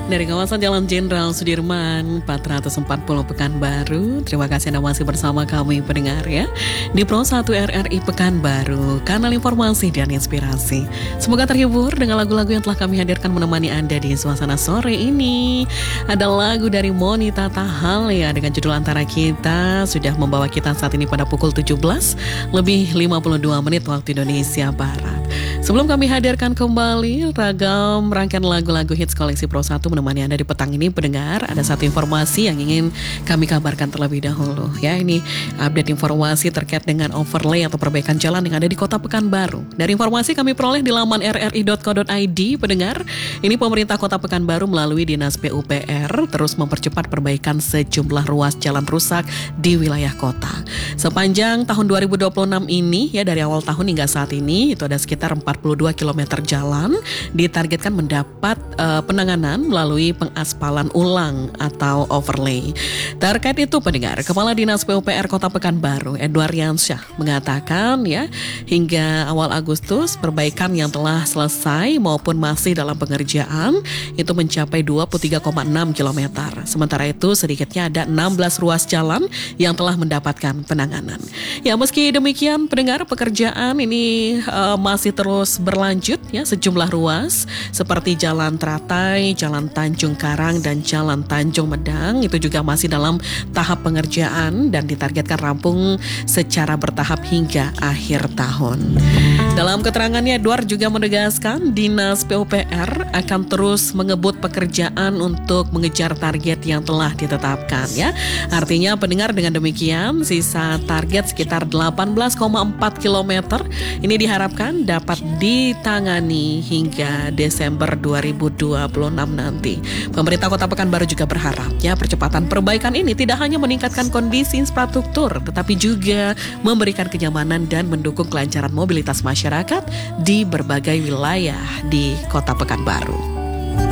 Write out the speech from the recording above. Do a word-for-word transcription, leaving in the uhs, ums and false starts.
Dari kawasan Jalan Jenderal Sudirman empat ratus empat puluh Pekanbaru. Terima kasih Anda masih bersama kami pendengar ya di Pro satu R R I Pekanbaru, kanal informasi dan inspirasi. Semoga terhibur dengan lagu-lagu yang telah kami hadirkan menemani Anda di suasana sore ini. Ada lagu dari Monita Tahal ya dengan judul Antara Kita, sudah membawa kita saat ini pada pukul tujuh belas lebih lima puluh dua menit waktu Indonesia Barat. Sebelum kami hadirkan kembali ragam rangkaian lagu-lagu hits koleksi Pro satu menemani Anda di petang ini pendengar, ada satu informasi yang ingin kami kabarkan terlebih dahulu ya. Ini update informasi terkait dengan overlay atau perbaikan jalan yang ada di Kota Pekanbaru. Dari informasi kami peroleh di laman r r i dot co dot i d pendengar, ini pemerintah Kota Pekanbaru melalui Dinas P U P R terus mempercepat perbaikan sejumlah ruas jalan rusak di wilayah kota. Sepanjang tahun dua ribu dua puluh enam ini ya, dari awal tahun hingga saat ini itu ada sekitar empat puluh dua kilometer jalan ditargetkan mendapat uh, penanganan melalui pengaspalan ulang atau overlay. Terkait itu pendengar, Kepala Dinas P U P R Kota Pekanbaru Edward Yansyah mengatakan ya, hingga awal Agustus perbaikan yang telah selesai maupun masih dalam pengerjaan itu mencapai dua puluh tiga koma enam kilometer. Sementara itu sedikitnya ada enam belas ruas jalan yang telah mendapatkan penanganan. Ya, meski demikian pendengar, pekerjaan ini uh, masih terus berlanjut ya, sejumlah ruas seperti Jalan Teratai, Jalan Tanjung Karang dan Jalan Tanjung Medang itu juga masih dalam tahap pengerjaan dan ditargetkan rampung secara bertahap hingga akhir tahun. Dalam keterangannya, Edward juga menegaskan Dinas P U P R akan terus mengebut pekerjaan untuk mengejar target yang telah ditetapkan ya. Artinya pendengar, dengan demikian sisa target sekitar delapan belas koma empat kilometer ini diharapkan dapat ditangani hingga Desember dua ribu dua puluh enam nanti. Pemerintah Kota Pekanbaru juga berharap ya, percepatan perbaikan ini tidak hanya meningkatkan kondisi infrastruktur tetapi juga memberikan kenyamanan dan mendukung kelancaran mobilitas masyarakat di berbagai wilayah di Kota Pekanbaru.